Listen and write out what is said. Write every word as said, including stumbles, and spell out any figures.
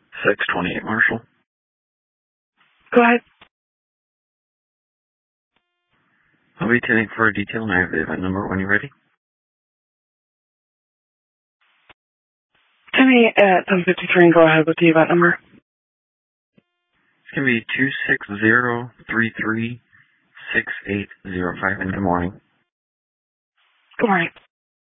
six twenty-eight, Marshall. Go ahead. I'll be tuning for a detail and I have the event number when you're ready. ten eight at ten fifty-three and go ahead with the event number. It's going to be two six zero three three six eight zero five and good morning. Good morning.